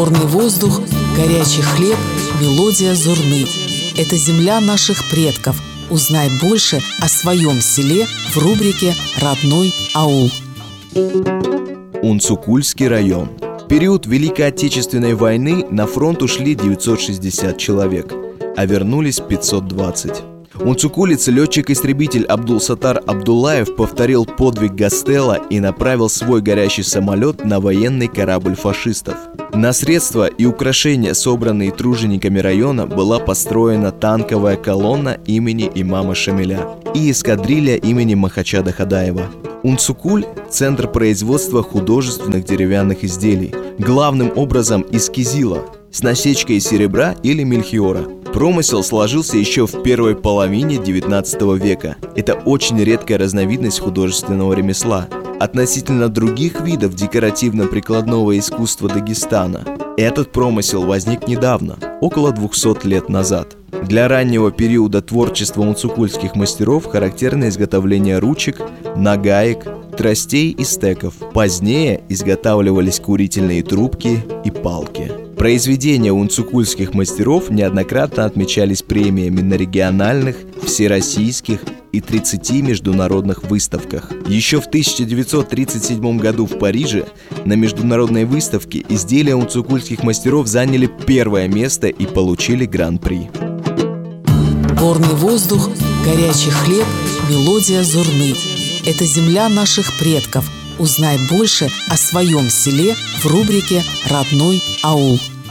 Горный воздух, горячий хлеб, мелодия зурны. Это земля наших предков. Узнай больше о своем селе в рубрике «Родной аул». Унцукульский район. В период Великой Отечественной войны на фронт ушли 960 человек, а вернулись 520. Унцукулец летчик-истребитель Абдул-Саттар Абдуллаев повторил подвиг Гастелло и направил свой горящий самолет на военный корабль фашистов. На средства и украшения, собранные тружениками района, была построена танковая колонна имени имама Шамиля и эскадрилья имени Махачада Хадаева. Унцукуль – центр производства художественных деревянных изделий, главным образом из кизила, с насечкой из серебра или мельхиора. Промысел сложился еще в первой половине XIX века. Это очень редкая разновидность художественного ремесла. Относительно других видов декоративно-прикладного искусства Дагестана, этот промысел возник недавно, около 200 лет назад. Для раннего периода творчества унцукульских мастеров характерно изготовление ручек, нагаек, тростей и стеков. Позднее изготавливались курительные трубки и палки. Произведения унцукульских мастеров неоднократно отмечались премиями на региональных, всероссийских и 30 международных выставках. Еще в 1937 году в Париже на международной выставке изделия унцукульских мастеров заняли первое место и получили гран-при. Горный воздух, горячий хлеб, мелодия зурны. Это земля наших предков. Узнай больше о своем селе в рубрике «Родной аул».